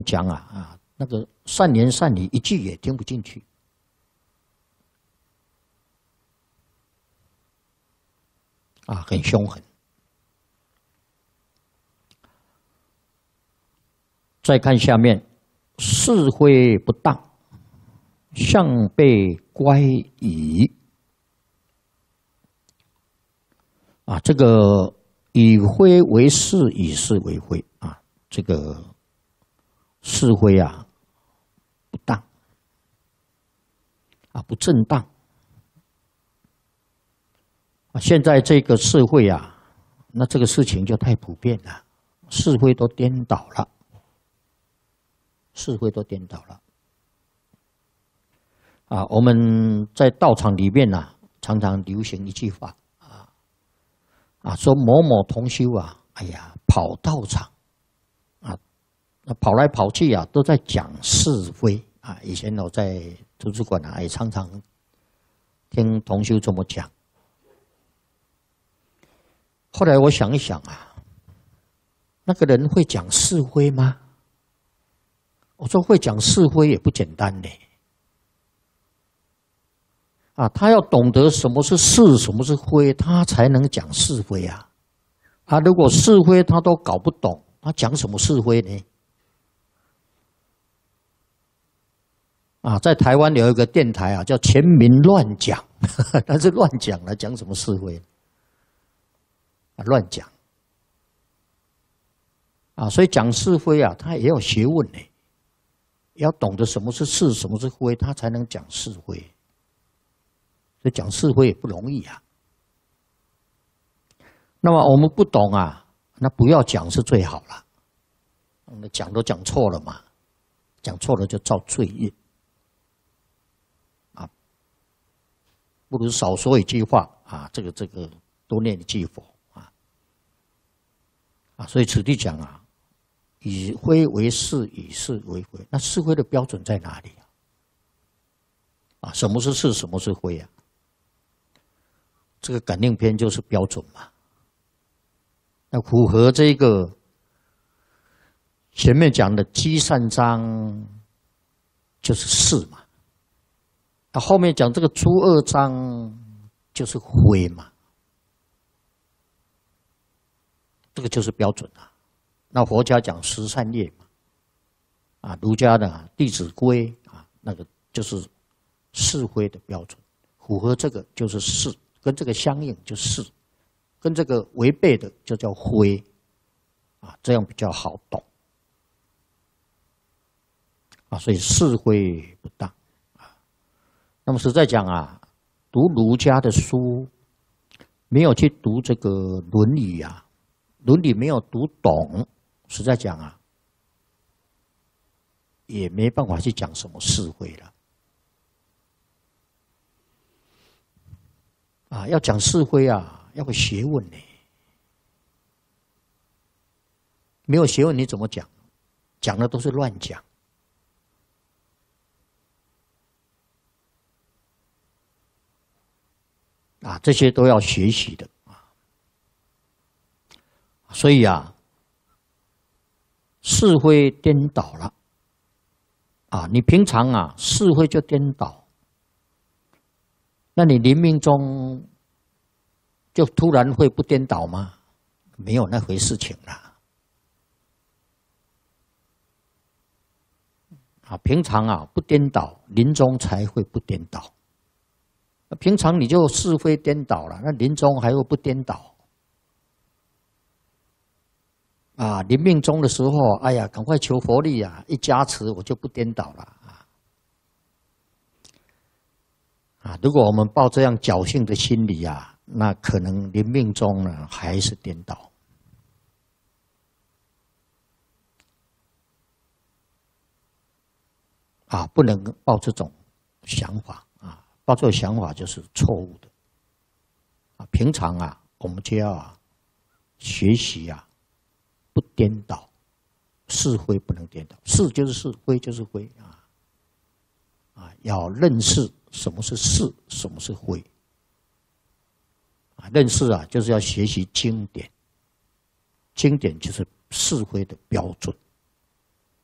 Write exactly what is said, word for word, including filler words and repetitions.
讲啊啊，那个善言善语一句也听不进去。啊，很凶狠。再看下面，是非不当，向被乖疑。啊，这个以非为是，以是为非啊，这个是非啊不当啊，不正当。啊，现在这个社会啊，那这个事情就太普遍了，是非都颠倒了，是非都颠倒了。啊，我们在道场里面啊，常常流行一句话啊，啊，说某某同修啊，哎呀，跑道场啊，那跑来跑去啊，都在讲是非啊。以前我在图书馆啊，也常常听同修这么讲。后来我想一想啊，那个人会讲是非吗？我说会讲是非也不简单呢。啊，他要懂得什么是是，什么是非，他才能讲是非啊。啊，如果是非他都搞不懂，他讲什么是非呢？啊，在台湾有一个电台啊，叫全民乱讲，他是乱讲了，讲什么是非？啊，乱讲。啊，所以讲是非啊，他也要学问呢，要懂得什么是是，什么是非，他才能讲是非。所以讲是非也不容易啊。那么我们不懂啊，那不要讲是最好了。我们讲都讲错了嘛，讲错了就造罪业。啊，不如少说一句话啊，这个这个多念一句佛啊。啊，所以此地讲啊，以非为是，以是为非。那是非的标准在哪里啊？啊，什么是是，什么是非啊？这个感应篇就是标准嘛。那符合这个前面讲的积善章就是是嘛，那后面讲这个诸恶章就是非嘛，这个就是标准啊。那佛家讲十善业嘛，啊，儒家的《弟子规》啊，那个就是是非的标准，符合这个就是是。跟这个相应就是，跟这个违背的就叫非，啊，这样比较好懂，啊，所以是非不当，啊，那么实在讲啊，读儒家的书，没有去读这个《论语》啊，《论语》没有读懂，实在讲啊，也没办法去讲什么是非了。啊，要讲是非啊，要有学问呢。没有学问你怎么讲？讲的都是乱讲。啊，这些都要学习的啊。所以啊，是非颠倒了。啊，你平常啊是非就颠倒。那你临命中就突然会不颠倒吗？没有那回事情啦。啊，平常啊不颠倒，临终才会不颠倒。平常你就是非颠倒了，那临终还会不颠倒？啊，临命终的时候，哎呀，赶快求佛力啊，一加持我就不颠倒了。啊，如果我们抱这样侥幸的心理啊，那可能临命中呢还是颠倒。啊，不能抱这种想法啊，抱这种想法就是错误的。啊，平常啊，我们就要啊学习啊，不颠倒，是非不能颠倒，是就是是，非就是非啊，啊，要认识。什么是是，什么是非？啊，认识啊，就是要学习经典，经典就是是非的标准。